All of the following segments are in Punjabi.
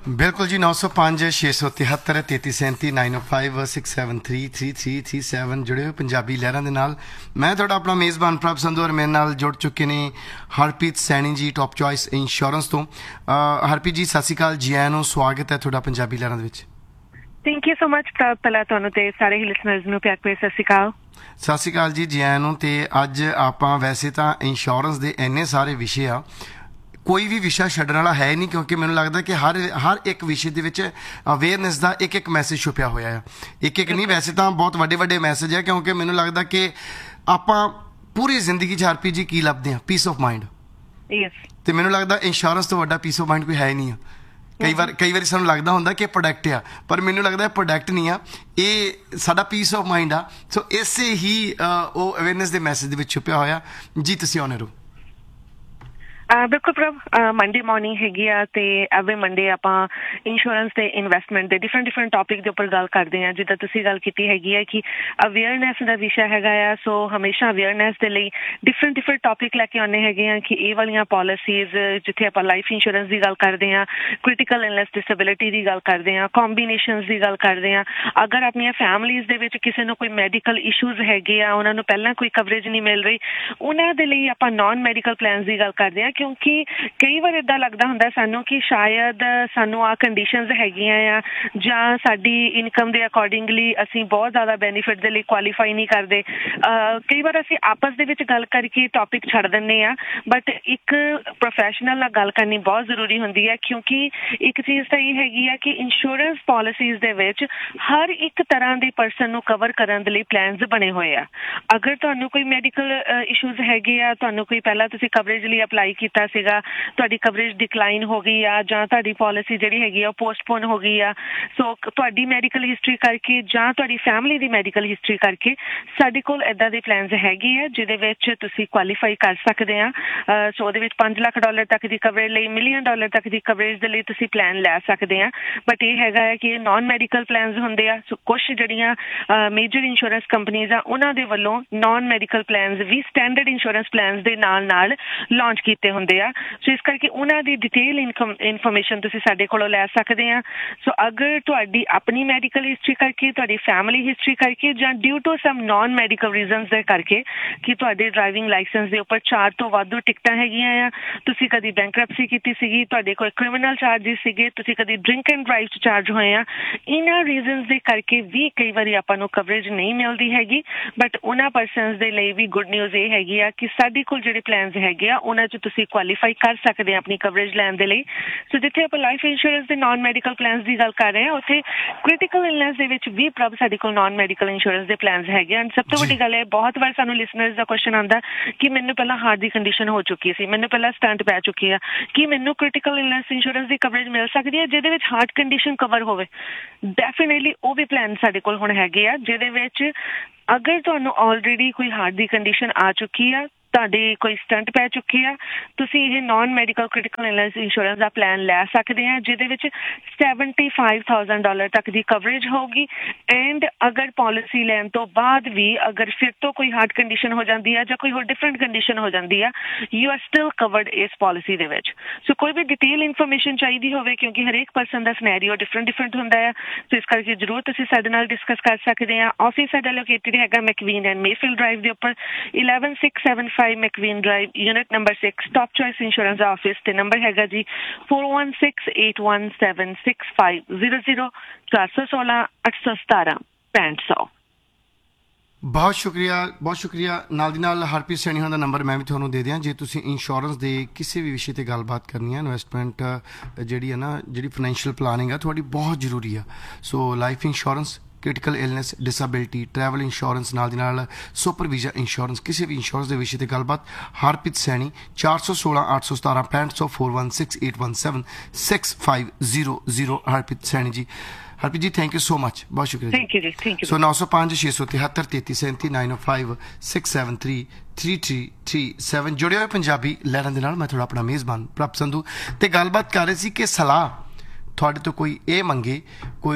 बिल्कुल जी 905 673 3337 905 673 3337 जुड़े हुए पंजाबी लहरां दे नाल मैं तुहाडा अपना मेज़बान प्रभ संधू और मेरे नाल जुड़ चुके ने Harpreet Saini ji top choice insurance तो हरप्रीत जी सत श्री अकाल जी आयां नूं स्वागत है तुहाडा पंजाबी लहरां दे विच। थैंक यू सो मच प्रभ पहला तुहानूं ते सारे ही लिसनर्स नूं प्यार भरी सत श्री अकाल। सत श्री अकाल जी आयां नूं ते अज आपां वैसे तां इंश्योरेंस दे इन्ने सारे विषय आ कोई भी विषय छड्डण वाला है नहीं क्योंकि मैनूं लगदा कि हर एक विषय दे विच अवेयरनेस दा एक एक मैसेज छुपिया होया है। एक नहीं वैसे तो बहुत वड्डे वड्डे मैसेज है क्योंकि मैनूं लगदा कि आपां पूरी जिंदगी च हरप्रीत जी की लभदे हां पीस ऑफ माइंड। ते मैनूं लगदा इंश्योरेंस तो वड्डा पीस ऑफ माइंड कोई है ही नहीं है। कई बार सानूं लगदा हुंदा कि प्रोडक्ट आ पर मैनूं लगदा प्रोडक्ट नहीं आ ये साडा पीस ऑफ माइंड आ। सो इसे ही वो अवेयरनेस दे मैसेज दे विच छुपिया होया जी तुसीं ऑनर हो। बिल्कुल प्रभ मंडे मॉर्निंग हैगी आ ते एवरी मंडे आपां इंश्योरेंस ते इन्वेस्टमेंट दे डिफरेंट टॉपिक दे उपर गल करदे आ जिद्दां तुसीं गल कीती हैगी है कि अवेयरनेस दा विषय हैगा आ। सो हमेशा अवेयरनेस दे लई डिफरेंट टॉपिक लैके आने हैगे आ कि ये वालियां पॉलिसीज जिथे आपां लाइफ इंश्योरेंस दी गल करदे आ क्रिटिकल इलनेस डिसेबिलिटी दी गल करदे आ कॉम्बीनेशनस दी गल करदे आ अगर अपनी फैमिलीज दे विच किसी नूं कोई मैडिकल इशूज हैगे आ उन्हां नूं पहलां कोई कवरेज नहीं मिल रही उन्हां दे लई आपां नॉन मैडिकल प्लान्स दी गल करदे आ क्योंकि कई बार इदा लगता होंगे सानू कि शायद सानू आ कंडीशनस हैगियां आ जां साडी इनकम दे अकॉर्डिंगली असी बहुत ज़्यादा बेनीफिट दे लई क्वालीफाई नहीं करते। कई बार असी आपस दे विच गल करके टॉपिक छड़ दिंदे आ बट एक प्रोफैशनल नाल गल करनी बहुत जरूरी होंदी है क्योंकि एक चीज़ तो ये हैगी है कि इंश्योरेंस पॉलिसीज़ दे विच हर एक तरह के परसन नूं कवर करन दे लई प्लान्स बने हुए आ। अगर तुहानूं कोई मैडिकल इशूज़ हैगे आ तुहानूं कोई पहला तुसीं कवरेज लई अप्लाई कीता सीगा तुहाडी कवरेज डिक्लाइन हो गई आ जां तुहाडी पॉलिसी जिहड़ी हैगी आ पोस्टपोन हो गई आ सो तुहाडी मैडिकल हिस्टरी करके जां तुहाडी फैमिली दी मैडिकल हिस्टरी करके साडे कोल इदां दे प्लान्स हैगे आ जिहदे विच तुसीं क्वालीफाई कर सकदे आ। सो ਉਹਦੇ ਵਿੱਚ $5 ਲੱਖ तक ਦੀ ਕਵਰੇਜ ਲਈ $1 ਮਿਲੀਅਨ ਤੱਕ ਦੀ ਕਵਰੇਜ ਦੇ ਲਈ ਤੁਸੀਂ ਪਲਾਨ ਲੈ ਸਕਦੇ ਆ ਬਟ ਇਹ ਹੈਗਾ ਹੈ ਕਿ ਨਾਨ ਮੈਡੀਕਲ ਪਲਾਨਸ ਹੁੰਦੇ ਆ। ਸੋ ਕੁਝ ਜਿਹੜੀਆਂ ਮੇਜਰ ਇੰਸ਼ੋਰੈਂਸ ਕੰਪਨੀਆਂ ਆ ਉਹਨਾਂ ਦੇ ਵੱਲੋਂ ਨਾਨ ਮੈਡੀਕਲ ਪਲਾਨਸ ਵੀ ਸਟੈਂਡਰਡ ਇੰਸ਼ੋਰੈਂਸ ਪਲਾਨਸ ਦੇ ਨਾਲ ਲਾਂਚ ਕੀਤੇ ਹੁੰਦੇ ਆ। ਸੋ ਇਸ ਕਰਕੇ ਉਹਨਾਂ ਦੀ ਡਿਟੇਲ ਇਨਫੋਰਮੇਸ਼ਨ ਤੁਸੀਂ ਸਾਡੇ ਕੋਲੋਂ ਲੈ ਸਕਦੇ ਆ। ਸੋ ਅਗਰ ਤੁਹਾਡੀ ਆਪਣੀ ਮੈਡੀਕਲ ਹਿਸਟਰੀ ਕਰਕੇ ਤੁਹਾਡੀ ਫੈਮਿਲੀ ਹਿਸਟਰੀ ਕਰਕੇ ਜਾਂ due to sum non medical reasons ਦੇ ਕਰਕੇ ਕਿ ਤੁਹਾਡੇ ਡਰਾਈਵਿੰਗ ਲਾਇਸੈਂਸ ਦੇ ਉੱਪਰ 4 ਤੋਂ ਵਾਧੂ ਟਿਕਟਾਂ ਹੈਗੀਆਂ ਆ ਤੁਸੀਂ ਕਦੀ ਬੈਂਕਰਪਸੀ ਕੀਤੀ ਸੀਗੀ ਤੁਹਾਡੇ ਕੋਲ ਕ੍ਰਿਮੀਨਲ ਚਾਰਜਿਸ ਸੀਗੇ ਤੁਸੀਂ ਕਦੀ ਡਰਿੰਕ ਐਂਡ ਡਰਾਈਵ 'ਚ ਚਾਰਜ ਹੋਏ ਆ ਇਹਨਾਂ ਰੀਜ਼ਨਸ ਦੇ ਕਰਕੇ ਵੀ ਕਈ ਵਾਰੀ ਆਪਾਂ ਨੂੰ ਕਵਰੇਜ ਨਹੀਂ ਮਿਲਦੀ ਹੈਗੀ ਬਟ ਉਹਨਾਂ ਪਰਸਨਸ ਦੇ ਲਈ ਵੀ ਗੁੱਡ ਨਿਊਜ਼ ਇਹ ਹੈਗੀ ਆ ਕਿ ਸਾਡੇ ਕੋਲ ਜਿਹੜੇ ਪਲਾਨਸ ਹੈਗੇ ਆ ਉਹਨਾਂ 'ਚ ਤੁਸੀਂ ਕੁਆਲੀਫਾਈ ਕਰ ਸਕਦੇ ਆ ਆਪਣੀ ਕਵਰੇਜ ਲੈਣ ਦੇ ਲਈ। ਸੋ ਜਿੱਥੇ ਆਪਾਂ ਲਾਈਫ ਇੰਸ਼ੋਰੈਂਸ ਦੇ ਨਾਨ ਮੈਡੀਕਲ ਪਲਾਨਸ ਦੀ ਗੱਲ ਕਰ ਰਹੇ ਹਾਂ ਉੱਥੇ ਕ੍ਰਿਟੀਕਲ ਇਲਨੈਸ ਦੇ ਵਿੱਚ ਵੀ ਪ੍ਰਭ ਸਾਡੇ ਕੋਲ ਨਾਨ ਮੈਡੀਕਲ ਇੰਸ਼ੋਰੈਂਸ ਦੇ ਪਲਾਨਸ ਹੈਗੇ ਐਂਡ ਸਭ ਤੋਂ ਵੱਡੀ ਗੱਲ ਹੈ ਬਹੁਤ ਵਾਰ ਸਾਨੂੰ ਲਿਸਨਰਸ ਦਾ ਕੁਐਸਚਨ ਆਉਂਦਾ ਕਿ ਮੈਨੂੰ ਪਹਿਲਾਂ ਹਾਰਟ ਦੀ ਕੰਡੀਸ਼ਨ ਹੋ ਚੁੱਕੀ ਸੀ ਮੈਨੂੰ ਪਹਿਲਾਂ ਸਟੰਟ ਪੈ ਚੁੱਕੀ ਆ ਕਿ ਮੈਨੂੰ ਕ੍ਰਿਟੀਕਲ ਇਲਨੈਸ ਇੰਸ਼ੋਰੈਂਸ ਦੀ ਕਵਰੇਜ ਮਿਲ ਸਕਦੀ ਹੈ ਜਿਹਦੇ ਵਿੱਚ ਹਾਰਟ ਕੰਡੀਸ਼ਨ ਕਵਰ ਹੋਵੇ। ਡੈਫੀਨੇਟਲੀ ਉਹ ਵੀ ਪਲਾਨ ਸਾਡੇ ਕੋਲ ਹੁਣ ਹੈਗੇ ਆ ਜਿਹਦੇ ਵਿੱਚ ਅਗਰ ਤੁਹਾਨੂੰ ਆਲਰੇਡੀ ਕੋਈ ਹਾਰਟ ਦੀ ਕੰਡੀਸ਼ਨ ਆ ਚੁੱਕੀ ਆ ਤੁਹਾਡੇ ਕੋਈ ਸਟੰਟ ਪੈ ਚੁੱਕੀ ਆ ਤੁਸੀਂ ਇਹ non medical critical illness insurance ਦਾ ਪਲਾਨ ਲੈ ਸਕਦੇ ਆ ਜਿਹਦੇ ਵਿੱਚ $75,000 ਤੱਕ ਦੀ ਕਵਰੇਜ ਹੋਊਗੀ ਐਂਡ ਅਗਰ ਪॉलिसी ਲੈਣ ਤੋਂ ਬਾਅਦ ਵੀ ਅਗਰ ਫਿਰ ਤੋਂ ਕੋਈ ਹਾਰਟ ਕੰਡੀਸ਼ਨ ਹੋ ਜਾਂਦੀ ਆ ਜਾਂ ਕੋਈ ਹੋਰ ਡਿਫਰੈਂਟ ਕੰਡੀਸ਼ਨ ਹੋ ਜਾਂਦੀ ਆ ਯੂ ਆਰ ਸਟਿਲ ਕਵਰਡ ਇਸ ਪॉलिसी ਦੇ ਵਿੱਚ। ਸੋ ਕੋਈ ਵੀ ਡਿਟੇਲ ਇਨਫੋਰਮੇਸ਼ਨ ਚਾਹੀਦੀ ਹੋਵੇ ਕਿਉਂਕਿ ਹਰੇਕ ਪਰਸਨ ਦਾ ਸਿਨੈਰੀਓ ਡਿਫਰੈਂਟ ਹੁੰਦਾ ਆ ਸੋ ਇਸ ਕਰਕੇ ਜ਼ਰੂਰ ਤੁਸੀਂ ਸਾਡੇ ਨਾਲ ਡਿਸਕਸ ਕਰ ਸਕਦੇ ਆ। ਆਫਿਸ ਸਾਡਾ ਲੋਕੇਟਡ ਹੈਗਾ ਮੈਕਵੀਨ ਐਂਡ ਮੇਫੀਲਡ ਡਰਾਈਵ ਦੇ ਉੱਪਰ 11675 McVean Drive, Unit number 6, Top Choice Insurance Office. The number है जी 416-817-6500 416 817 6500। ਬਹੁਤ ਸ਼ੁਕਰੀਆ ਨਾਲ ਦੀ ਨਾਲ ਹਰਪ੍ਰੀਤ ਸੈਣੀ ਹੋਣਾ ਦਾ ਨੰਬਰ ਮੈਂ ਵੀ ਤੁਹਾਨੂੰ ਦੇ ਦਿਆਂ ਜੇ ਤੁਸੀਂ ਇੰਸ਼ੋਰੈਂਸ ਦੇ ਕਿਸੇ ਵੀ ਵਿਸ਼ੇ ਤੇ ਗੱਲਬਾਤ ਕਰਨੀ ਹੈ ਇਨਵੈਸਟਮੈਂਟ ਜਿਹੜੀ ਹੈ ਨਾ ਜਿਹੜੀ ਫਾਈਨੈਂਸ਼ੀਅਲ ਪਲਾਨਿੰਗ ਆ ਤੁਹਾਡੀ ਬਹੁਤ ਜ਼ਰੂਰੀ ਆ। ਸੋ life insurance critical illness disability travel insurance नाल दी नाल सुपर वीज़ा इंश्योरेंस किसी भी इंश्योरेंस के विषय पर गलबात हरप्रीत सैनी 416 817 6500 416 817 6500 हरप्रीत सैनी जी। हरप्रीत जी थैंक यू सो मच बहुत शुक्रिया। Thank you. सो 905 673 3337 905 673 3337 जुड़े हुए पंजाबी लहरां दे नाल मैं थोड़ा अपना मेज़बान प्रभ संधू ते गलबात कर रहे सी कि सलाह ਤੁਹਾਡੇ ਤੋਂ ਕੋਈ ਇਹ ਮੰਗੇ ਕੋਈ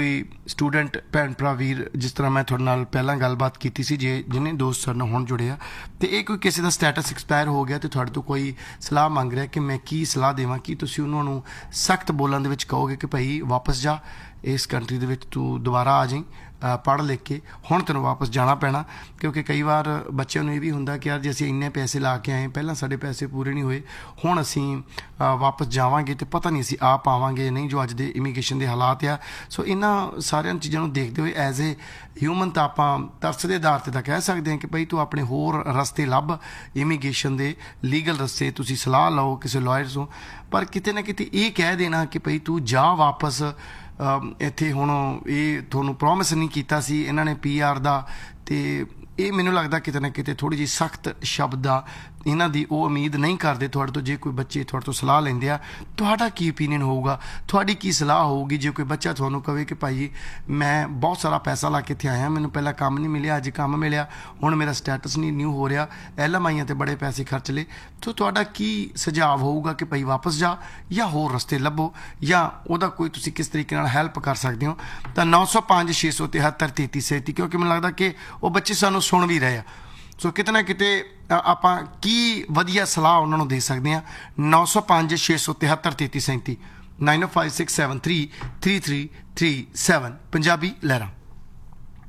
ਸਟੂਡੈਂਟ ਭੈਣ ਭਰਾ ਵੀਰ, ਜਿਸ ਤਰ੍ਹਾਂ ਮੈਂ ਤੁਹਾਡੇ ਨਾਲ ਪਹਿਲਾਂ ਗੱਲਬਾਤ ਕੀਤੀ ਸੀ, ਜੇ ਜਿਹਨੇ ਦੋਸਤ ਸਾਡੇ ਨਾਲ ਹੁਣ ਜੁੜੇ ਆ ਤੇ ਇਹ ਕੋਈ ਕਿਸੇ ਦਾ ਸਟੇਟਸ ਐਕਸਪਾਇਰ ਹੋ ਗਿਆ ਤੇ ਤੁਹਾਡੇ ਤੋਂ ਕੋਈ ਸਲਾਹ ਮੰਗ ਰਿਹਾ ਕਿ ਮੈਂ ਕੀ ਸਲਾਹ ਦੇਵਾਂ, ਕੀ ਤੁਸੀਂ ਉਹਨਾਂ ਨੂੰ ਸਖਤ ਬੋਲਣ ਦੇ ਵਿੱਚ ਕਹੋਗੇ ਕਿ ਭਾਈ ਵਾਪਸ ਜਾ, ਇਸ ਕੰਟਰੀ ਦੇ ਵਿੱਚ ਤੂੰ ਦੁਬਾਰਾ ਆ ਜਾਈਂ, ਪੜ੍ਹ ਲਿਖ ਕੇ ਹੁਣ ਤੈਨੂੰ ਵਾਪਸ ਜਾਣਾ ਪੈਣਾ? ਕਿਉਂਕਿ ਕਈ ਵਾਰ ਬੱਚਿਆਂ ਨੂੰ ਇਹ ਵੀ ਹੁੰਦਾ ਕਿ ਯਾਰ ਜੇ ਅਸੀਂ ਇੰਨੇ ਪੈਸੇ ਲਾ ਕੇ ਆਏ, ਪਹਿਲਾਂ ਸਾਡੇ ਪੈਸੇ ਪੂਰੇ ਨਹੀਂ ਹੋਏ, ਹੁਣ ਅਸੀਂ ਵਾਪਸ ਜਾਵਾਂਗੇ ਤੇ ਪਤਾ ਨਹੀਂ ਅਸੀਂ ਆ ਪਾਵਾਂਗੇ ਨਹੀਂ, ਜੋ ਅੱਜ ਦੇ ਇਮੀਗ੍ਰੇਸ਼ਨ ਦੇ ਹਾਲਾਤ ਆ। ਸੋ ਇਹਨਾਂ ਸਾਰੀਆਂ ਚੀਜ਼ਾਂ ਨੂੰ ਦੇਖਦੇ ਹੋਏ ਐਜ਼ ਏ ਹਿਊਮਨ ਤਾਂ ਆਪਾਂ ਤਰਸ ਦੇ ਆਧਾਰ 'ਤੇ ਤਾਂ ਕਹਿ ਸਕਦੇ ਹਾਂ ਕਿ ਭਾਈ ਤੂੰ ਆਪਣੇ ਹੋਰ ਰਸਤੇ ਲੱਭ, ਇਮੀਗ੍ਰੇਸ਼ਨ ਦੇ ਲੀਗਲ ਰਸਤੇ ਤੁਸੀਂ ਸਲਾਹ ਲਓ ਕਿਸੇ ਲਾਇਰ ਤੋਂ। ਪਰ ਕਿਤੇ ਨਾ ਕਿਤੇ ਇਹ ਕਹਿ ਦੇਣਾ ਕਿ ਭਾਈ ਤੂੰ ਜਾ ਵਾਪਸ, ਇੱਥੇ ਹੁਣ ਇਹ ਤੁਹਾਨੂੰ ਪ੍ਰੋਮਿਸ ਨਹੀਂ ਕੀਤਾ ਸੀ ਇਹਨਾਂ ਨੇ PR ਦਾ, ਤੇ ਇਹ ਮੈਨੂੰ ਲੱਗਦਾ ਕਿਤੇ ਨਾ ਕਿਤੇ ਥੋੜ੍ਹੀ ਜਿਹੀ ਸਖਤ ਸ਼ਬਦ ਆ, ਇਹਨਾਂ ਦੀ ਉਹ ਉਮੀਦ ਨਹੀਂ ਕਰਦੇ ਤੁਹਾਡੇ ਤੋਂ। ਜੇ ਕੋਈ ਬੱਚੇ ਤੁਹਾਡੇ ਤੋਂ ਸਲਾਹ ਲੈਂਦੇ ਆ, ਤੁਹਾਡਾ ਕੀ ਓਪੀਨੀਅਨ ਹੋਊਗਾ, ਤੁਹਾਡੀ ਕੀ ਸਲਾਹ ਹੋਊਗੀ ਜੇ ਕੋਈ ਬੱਚਾ ਤੁਹਾਨੂੰ ਕਹੇ ਕਿ ਭਾਈ ਮੈਂ ਬਹੁਤ ਸਾਰਾ ਪੈਸਾ ਲਾ ਕੇ ਇੱਥੇ ਆਇਆ, ਮੈਨੂੰ ਪਹਿਲਾਂ ਕੰਮ ਨਹੀਂ ਮਿਲਿਆ, ਅੱਜ ਕੰਮ ਮਿਲਿਆ, ਹੁਣ ਮੇਰਾ ਸਟੇਟਸ ਨਹੀਂ ਨਿਊ ਹੋ ਰਿਹਾ, LMIਆਂ 'ਤੇ ਬੜੇ ਪੈਸੇ ਖਰਚ ਲਏ, ਤਾਂ ਤੁਹਾਡਾ ਕੀ ਸੁਝਾਅ ਹੋਊਗਾ ਕਿ ਭਾਈ ਵਾਪਸ ਜਾ ਜਾਂ ਹੋਰ ਰਸਤੇ ਲੱਭੋ, ਜਾਂ ਉਹਦਾ ਕੋਈ ਤੁਸੀਂ ਕਿਸ ਤਰੀਕੇ ਨਾਲ ਹੈਲਪ ਕਰ ਸਕਦੇ ਹੋ? ਤਾਂ 905 673 3337, ਕਿਉਂਕਿ ਮੈਨੂੰ ਲੱਗਦਾ ਕਿ ਉਹ ਬੱਚੇ ਸਾਨੂੰ ਸੁਣ ਵੀ ਰਹੇ ਆ। ਸੋ ਕਿਤੇ ਨਾ ਕਿਤੇ ਆਪਾਂ ਕੀ ਵਧੀਆ ਸਲਾਹ ਉਹਨਾਂ ਨੂੰ ਦੇ ਸਕਦੇ ਹਾਂ? 905 673 3337, 9056733337 ਪੰਜਾਬੀ ਲਹਿਰਾਂ।